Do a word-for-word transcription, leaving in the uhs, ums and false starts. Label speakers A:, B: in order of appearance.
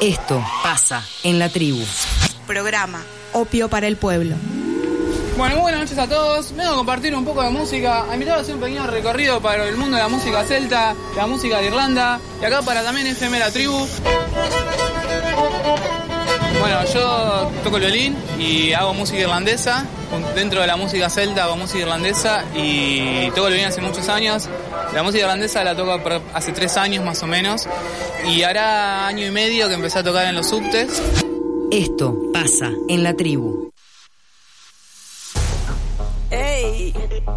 A: Esto pasa en la tribu.
B: Programa Opio para el Pueblo.
C: Bueno, muy buenas noches a todos. Vengo a compartir un poco de música, a invitar a hacer un pequeño recorrido para el mundo de la música celta, la música de Irlanda, y acá para también F M La Tribu. Bueno, yo toco el violín y hago música irlandesa. Dentro de la música celta hago música irlandesa y toco el violín hace muchos años. La música irlandesa la toco hace tres años más o menos. Y hará año y medio que empecé a tocar en los subtes.
A: Esto pasa en la tribu.